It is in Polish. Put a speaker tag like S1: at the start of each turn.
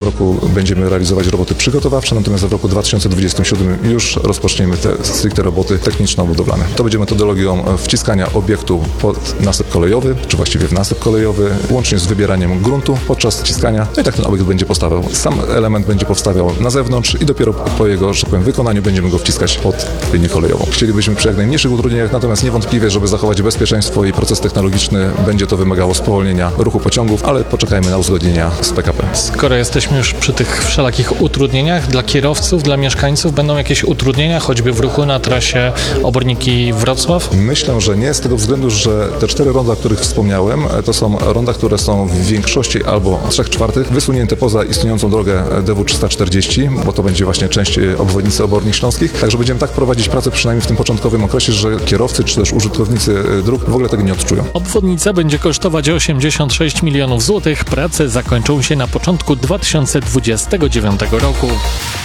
S1: roku będziemy realizować roboty przygotowawcze, natomiast w roku 2027 już rozpoczniemy te stricte roboty techniczno-budowlane. To będzie metodologią wciskania obiektu pod nasyp kolejowy, czy właściwie w nasyp kolejowy, łącznie z wybieraniem gruntu podczas wciskania. No i tak ten obiekt będzie powstawał. Sam element będzie powstawał na zewnątrz i dopiero po jego, że tak powiem, wykonaniu będziemy go wciskać pod linię kolejową. Chcielibyśmy przy jak najmniejszych utrudnieniach, natomiast niewątpliwie, żeby zachować bezpieczeństwo i proces technologiczny, będzie to wymagało spowolnienia ruchu pociągów, ale poczekajmy na uzgodnienia z PKP.
S2: Skoro jesteśmy już przy tych wszelakich utrudnieniach, dla kierowców, dla mieszkańców będą jakieś utrudnienia, choćby w ruchu na trasie Oborniki-Wrocław?
S1: Myślę, że nie, z tego względu, że te 4 ronda, o których wspomniałem, to są ronda, które są w większości albo 3/4 wysunięte poza istniejącą drogę DW340, bo to będzie właśnie część obwodnicy Obornik Śląskich. Także będziemy tak prowadzić pracę, przynajmniej w tym początkowym okresie, że kierowcy czy też użytkownicy dróg w ogóle tego nie odczują.
S2: Obwodnica będzie kosztować 86 milionów złotych. Prace zakończą się na początku 2029 roku.